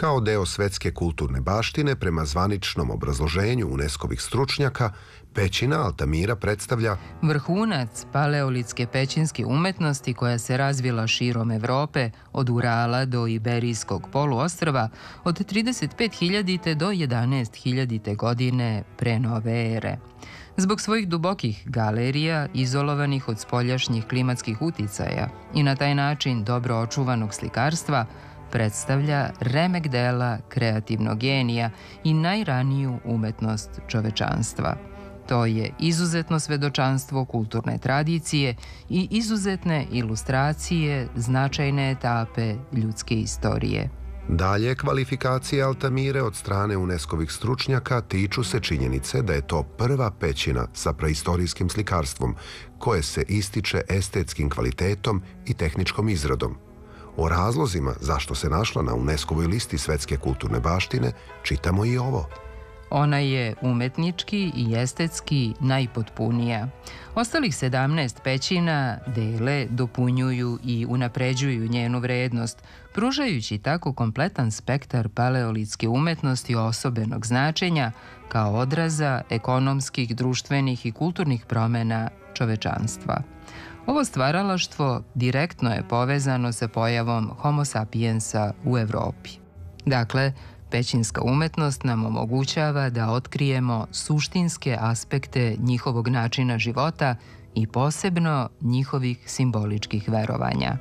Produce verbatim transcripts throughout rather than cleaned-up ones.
Kao deo svetske kulturne baštine, prema zvaničnom obrazloženju UNESCO-vih stručnjaka, pećina Altamira predstavlja vrhunac paleolitske pećinske umetnosti koja se razvila širom Evrope od Urala do Iberijskog poluostrva od trideset pet hiljadite do jedanaest hiljadite godine pre nove ere. Zbog svojih dubokih galerija, izolovanih od spoljašnjih klimatskih uticaja i na taj način dobro očuvanog slikarstva, predstavlja remek dela kreativnog genija i najraniju umetnost čovečanstva. To je izuzetno svedočanstvo kulturne tradicije i izuzetne ilustracije značajne etape ljudske istorije. Dalje, kvalifikacije Altamire od strane UNESCO-vih stručnjaka tiču se činjenice da je to prva pećina sa preistorijskim slikarstvom, koje se ističe estetskim kvalitetom i tehničkom izradom. O razlozima zašto se našla na UNESCO-voj listi svetske kulturne baštine čitamo i ovo. Ona je umetnički i estetski najpotpunija. Ostalih sedamnaest pećina dele, dopunjuju i unapređuju njenu vrednost, pružajući tako kompletan spektar paleolitske umetnosti osobenog značenja kao odraza ekonomskih, društvenih i kulturnih promena čovečanstva. Ovo stvaralaštvo direktno je povezano sa pojavom Homo sapiensa u Evropi. Dakle, pećinska umetnost nam omogućava da otkrijemo suštinske aspekte njihovog načina života i posebno njihovih simboličkih verovanja.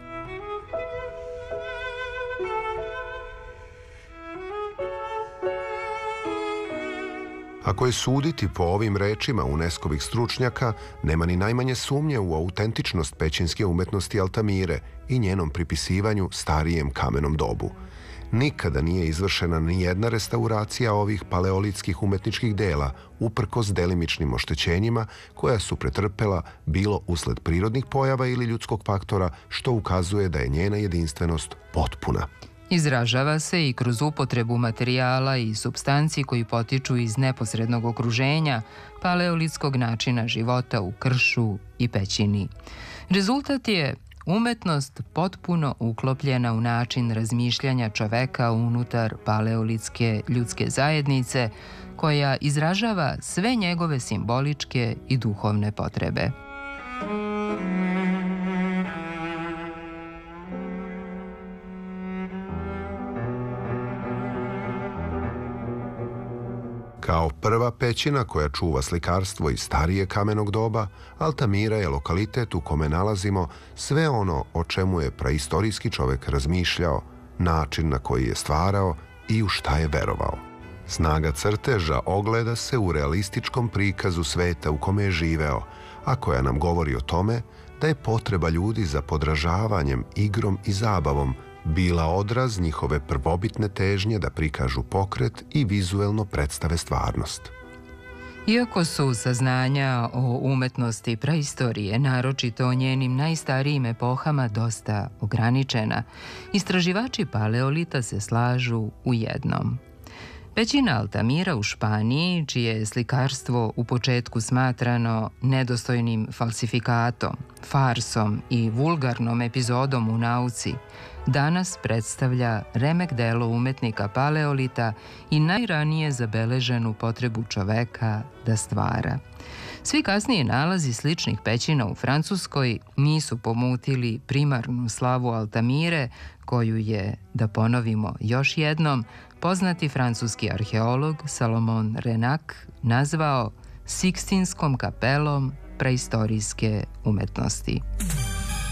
Ako je suditi po ovim rečima UNESCO-vih stručnjaka, nema ni najmanje sumnje u autentičnost pećinske umetnosti Altamire i njenom pripisivanju starijem kamenom dobu. Nikada nije izvršena ni jedna restauracija ovih paleolitskih umetničkih dela, uprkos delimičnim oštećenjima koja su pretrpela bilo usled prirodnih pojava ili ljudskog faktora, što ukazuje da je njena jedinstvenost potpuna. Izražava se i kroz upotrebu materijala i supstanci koji potiču iz neposrednog okruženja paleolitskog načina života u kršu i pećini. Rezultat je umetnost potpuno uklopljena u način razmišljanja čoveka unutar paleolitske ljudske zajednice, koja izražava sve njegove simboličke i duhovne potrebe. Kao prva pećina koja čuva slikarstvo iz starije kamenog doba, Altamira je lokalitet u kome nalazimo sve ono o čemu je praistorijski čovek razmišljao, način na koji je stvarao i u šta je verovao. Snaga crteža ogleda se u realističkom prikazu sveta u kome je živeo, a koja nam govori o tome da je potreba ljudi za podražavanjem, igrom i zabavom bila odraz njihove prvobitne težnje da prikažu pokret i vizuelno predstave stvarnost. Iako su saznanja o umetnosti praistorije, naročito o njenim najstarijim epohama, dosta ograničena, istraživači paleolita se slažu u jednom. Pećina Altamira u Španiji, čije je slikarstvo u početku smatrano nedostojnim falsifikatom, farsom i vulgarnom epizodom u nauci, danas predstavlja remek delo umetnika paleolita i najranije zabeleženu potrebu čoveka da stvara. Svi kasniji nalazi sličnih pećina u Francuskoj nisu pomutili primarnu slavu Altamire, koju je, da ponovimo još jednom, poznati francuski arheolog Salomon Renac nazvao Sikstinskom kapelom praistorijske umetnosti.